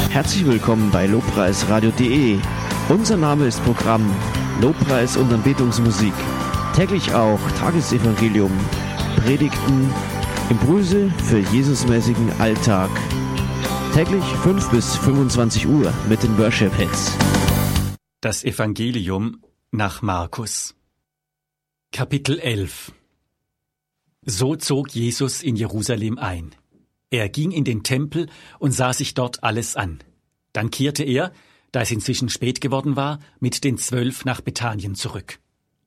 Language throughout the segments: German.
Herzlich willkommen bei lobpreisradio.de. Unser Name ist Programm Lobpreis und Anbetungsmusik. Täglich auch Tagesevangelium, Predigten, Impulse für Jesusmäßigen Alltag. Täglich 5 bis 25 Uhr mit den Worship-Hits. Das Evangelium nach Markus. Kapitel 11. So zog Jesus in Jerusalem ein. Er ging in den Tempel und sah sich dort alles an. Dann kehrte er, da es inzwischen spät geworden war, mit den 12 nach Bethanien zurück.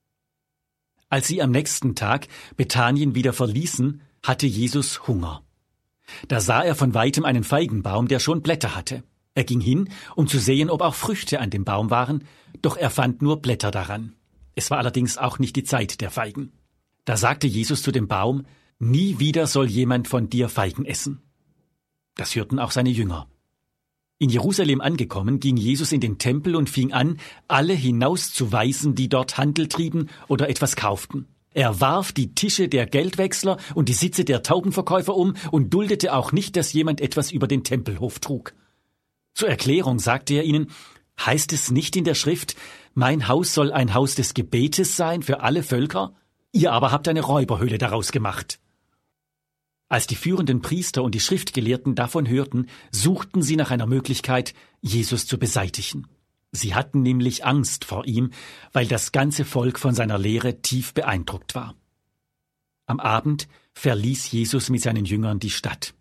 Als sie am nächsten Tag Bethanien wieder verließen, hatte Jesus Hunger. Da sah er von weitem einen Feigenbaum, der schon Blätter hatte. Er ging hin, um zu sehen, ob auch Früchte an dem Baum waren, doch er fand nur Blätter daran. Es war allerdings auch nicht die Zeit der Feigen. Da sagte Jesus zu dem Baum: Nie wieder soll jemand von dir Feigen essen. Das hörten auch seine Jünger. In Jerusalem angekommen, ging Jesus in den Tempel und fing an, alle hinauszuweisen, die dort Handel trieben oder etwas kauften. Er warf die Tische der Geldwechsler und die Sitze der Taubenverkäufer um und duldete auch nicht, dass jemand etwas über den Tempelhof trug. Zur Erklärung sagte er ihnen: Heißt es nicht in der Schrift, mein Haus soll ein Haus des Gebetes sein für alle Völker? Ihr aber habt eine Räuberhöhle daraus gemacht. Als die führenden Priester und die Schriftgelehrten davon hörten, suchten sie nach einer Möglichkeit, Jesus zu beseitigen. Sie hatten nämlich Angst vor ihm, weil das ganze Volk von seiner Lehre tief beeindruckt war. Am Abend verließ Jesus mit seinen Jüngern die Stadt.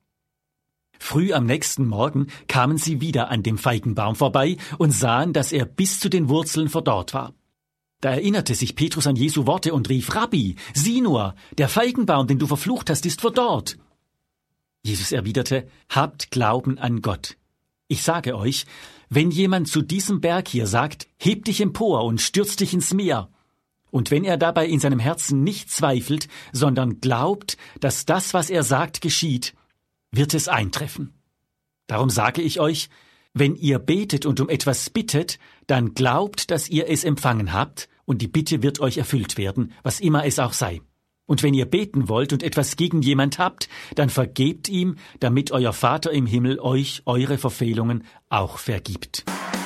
Früh am nächsten Morgen kamen sie wieder an dem Feigenbaum vorbei und sahen, dass er bis zu den Wurzeln verdorrt war. Da erinnerte sich Petrus an Jesu Worte und rief: Rabbi, sieh nur, der Feigenbaum, den du verflucht hast, ist verdorrt. Jesus erwiderte: Habt Glauben an Gott. Ich sage euch, wenn jemand zu diesem Berg hier sagt, heb dich empor und stürz dich ins Meer, und wenn er dabei in seinem Herzen nicht zweifelt, sondern glaubt, dass das, was er sagt, geschieht, wird es eintreffen. Darum sage ich euch, wenn ihr betet und um etwas bittet, dann glaubt, dass ihr es empfangen habt, und die Bitte wird euch erfüllt werden, was immer es auch sei. Und wenn ihr beten wollt und etwas gegen jemand habt, dann vergebt ihm, damit euer Vater im Himmel euch eure Verfehlungen auch vergibt.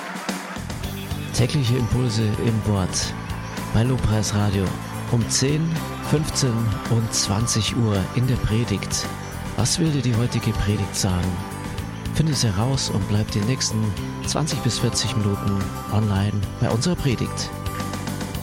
Tägliche Impulse im Wort bei Lobpreisradio um 10, 15 und 20 Uhr in der Predigt. Was will dir die heutige Predigt sagen? Finde es heraus und bleib die nächsten 20 bis 40 Minuten online bei unserer Predigt.